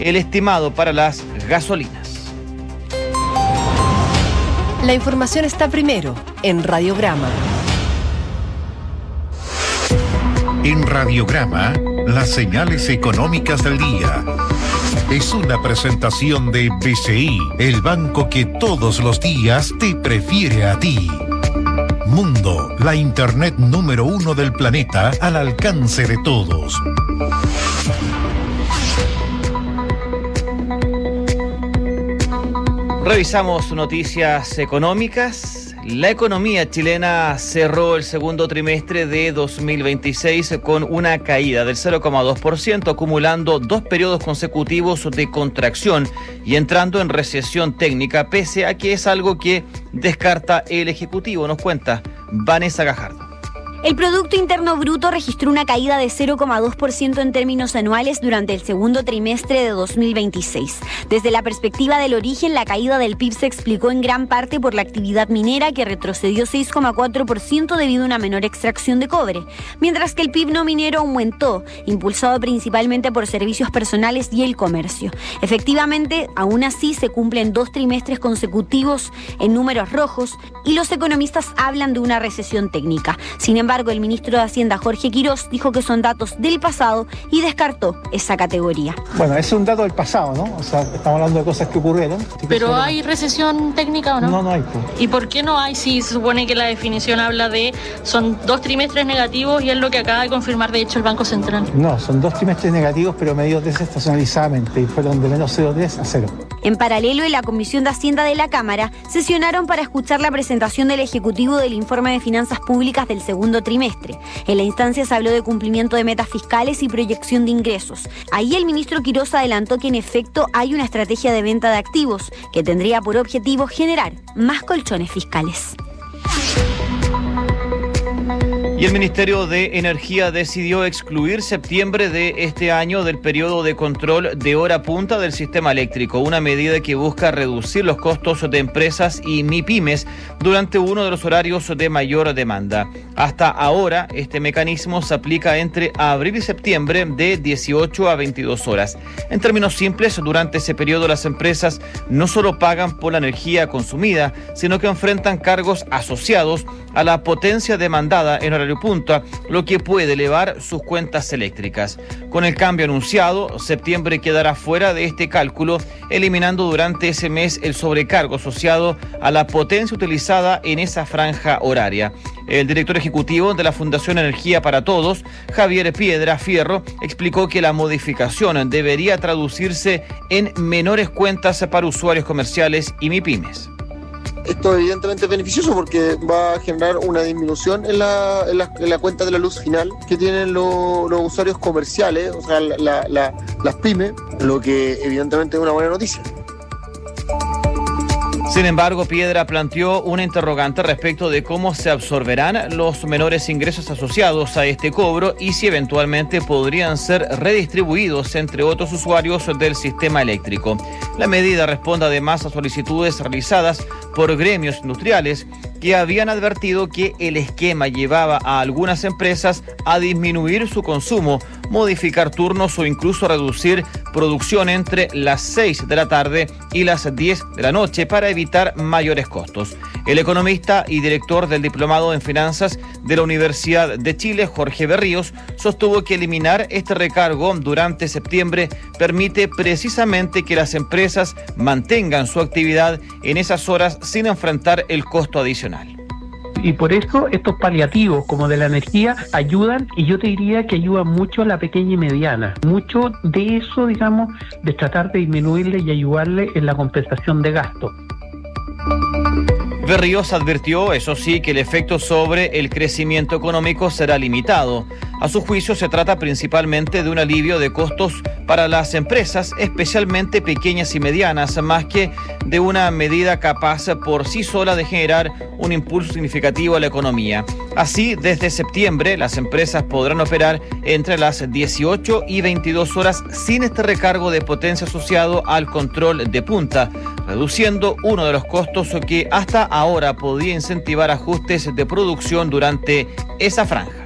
el estimado para las gasolinas. La información está primero en Radiograma. En Radiograma, las señales económicas del día. Es una presentación de BCI, el banco que todos los días te prefiere a ti. Mundo, la internet número 1 del planeta al alcance de todos. Revisamos noticias económicas. La economía chilena cerró el segundo trimestre de 2026 con una caída del 0,2%, acumulando 2 periodos consecutivos de contracción y entrando en recesión técnica, pese a que es algo que descarta el Ejecutivo. Nos cuenta Vanessa Gajardo. El Producto Interno Bruto registró una caída de 0,2% en términos anuales durante el segundo trimestre de 2026. Desde la perspectiva del origen, la caída del PIB se explicó en gran parte por la actividad minera, que retrocedió 6,4% debido a una menor extracción de cobre, mientras que el PIB no minero aumentó, impulsado principalmente por servicios personales y el comercio. Efectivamente, aún así se cumplen 2 trimestres consecutivos en números rojos y los economistas hablan de una recesión técnica. Sin embargo, el ministro de Hacienda, Jorge Quirós, dijo que son datos del pasado y descartó esa categoría. Bueno, es un dato del pasado, ¿no? O sea, estamos hablando de cosas que ocurrieron. ¿Pero hay recesión técnica o no? No hay. ¿Y por qué no hay si se supone que la definición habla de son 2 trimestres negativos y es lo que acaba de confirmar de hecho el Banco Central? No, son 2 trimestres negativos, pero medidos desestacionalizadamente y fueron de menos 0,3 a 0. En paralelo, en la Comisión de Hacienda de la Cámara sesionaron para escuchar la presentación del Ejecutivo del Informe de Finanzas Públicas del segundo trimestre. En la instancia se habló de cumplimiento de metas fiscales y proyección de ingresos. Ahí el ministro Quirós adelantó que en efecto hay una estrategia de venta de activos que tendría por objetivo generar más colchones fiscales. Y el Ministerio de Energía decidió excluir septiembre de este año del periodo de control de hora punta del sistema eléctrico, una medida que busca reducir los costos de empresas y MIPYMES durante uno de los horarios de mayor demanda. Hasta ahora, este mecanismo se aplica entre abril y septiembre de 18 a 22 horas. En términos simples, durante ese periodo las empresas no solo pagan por la energía consumida, sino que enfrentan cargos asociados a la potencia demandada en horario punta, lo que puede elevar sus cuentas eléctricas. Con el cambio anunciado, septiembre quedará fuera de este cálculo, eliminando durante ese mes el sobrecargo asociado a la potencia utilizada en esa franja horaria. El director ejecutivo de la Fundación Energía para Todos, Javier Piedra Fierro, explicó que la modificación debería traducirse en menores cuentas para usuarios comerciales y MIPYMES. Esto evidentemente es beneficioso porque va a generar una disminución en la cuenta de la luz final que tienen los usuarios comerciales, o sea, las pymes, lo que evidentemente es una buena noticia. Sin embargo, Piedra planteó una interrogante respecto de cómo se absorberán los menores ingresos asociados a este cobro y si eventualmente podrían ser redistribuidos entre otros usuarios del sistema eléctrico. La medida responde además a solicitudes realizadas por gremios industriales que habían advertido que el esquema llevaba a algunas empresas a disminuir su consumo, modificar turnos o incluso reducir producción entre las 6 de la tarde y las 10 de la noche para evitar mayores costos. El economista y director del Diplomado en Finanzas de la Universidad de Chile, Jorge Berríos, sostuvo que eliminar este recargo durante septiembre permite precisamente que las empresas mantengan su actividad en esas horas sin enfrentar el costo adicional. Y por eso estos paliativos como de la energía ayudan, y yo te diría que ayudan mucho a la pequeña y mediana. Mucho de eso, digamos, de tratar de disminuirle y ayudarle en la compensación de gastos. Berríos advirtió, eso sí, que el efecto sobre el crecimiento económico será limitado. A su juicio, se trata principalmente de un alivio de costos para las empresas, especialmente pequeñas y medianas, más que de una medida capaz por sí sola de generar un impulso significativo a la economía. Así, desde septiembre, las empresas podrán operar entre las 18 y 22 horas sin este recargo de potencia asociado al control de punta, reduciendo uno de los costos que hasta ahora podía incentivar ajustes de producción durante esa franja.